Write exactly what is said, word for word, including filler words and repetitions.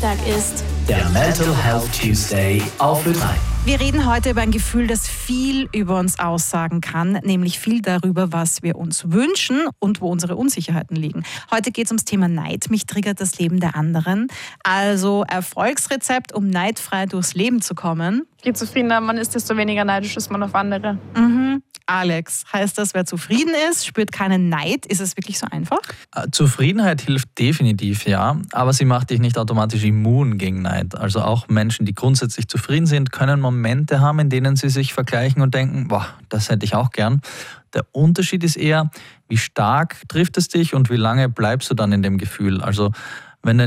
Dienstag ist der Mental Health Tuesday auf Ö drei. Wir reden heute über ein Gefühl, das viel über uns aussagen kann, nämlich viel darüber, was wir uns wünschen und wo unsere Unsicherheiten liegen. Heute geht es ums Thema Neid. Mich triggert das Leben der anderen. Also Erfolgsrezept, um neidfrei durchs Leben zu kommen. Je zufriedener man ist, desto weniger neidisch ist man auf andere. Mhm. Alex, heißt das, wer zufrieden ist, spürt keinen Neid? Ist es wirklich so einfach? Zufriedenheit hilft definitiv, ja, aber sie macht dich nicht automatisch immun gegen Neid. Also auch Menschen, die grundsätzlich zufrieden sind, können Momente haben, in denen sie sich vergleichen und denken, boah, das hätte ich auch gern. Der Unterschied ist eher, wie stark trifft es dich und wie lange bleibst du dann in dem Gefühl. Also